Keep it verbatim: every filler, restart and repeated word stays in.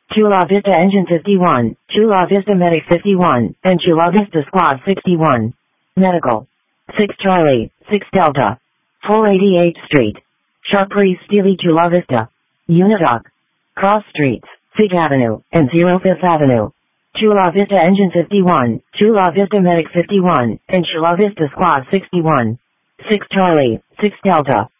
Chula Vista Engine fifty-one, Chula Vista Medic fifty-one, and Chula Vista Squad sixty-one. Medical. six Charlie, six Delta. four eighty-eighth Street. Sharpre Steely Chula Vista. Unidoc. Cross Streets, Fig Avenue, and zero Fifth Avenue. Chula Vista Engine fifty-one, Chula Vista Medic fifty-one, and Chula Vista Squad sixty-one. six Charlie, six Delta.